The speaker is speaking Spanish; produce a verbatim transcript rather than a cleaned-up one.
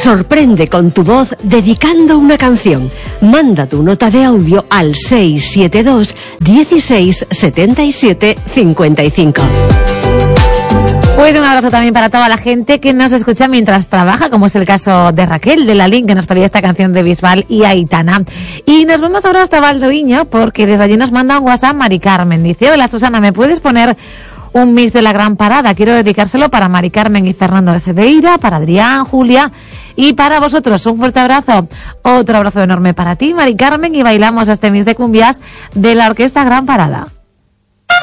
Sorprende con tu voz dedicando una canción. Manda tu nota de audio al seis siete dos, dieciséis, setenta y siete, cincuenta y cinco. Pues un abrazo también para toda la gente que nos escucha mientras trabaja, como es el caso de Raquel de la Lin, que nos pedía esta canción de Bisbal y Aitana. Y nos vamos ahora hasta Valdoviño, porque desde allí nos manda un WhatsApp Mari Carmen. Dice: hola Susana, ¿me puedes poner un mix de La Gran Parada? Quiero dedicárselo para Mari Carmen y Fernando de Cedeira, para Adrián, Julia y para vosotros. Un fuerte abrazo. Otro abrazo enorme para ti, Mari Carmen, y bailamos este mix de cumbias de la Orquesta Gran Parada.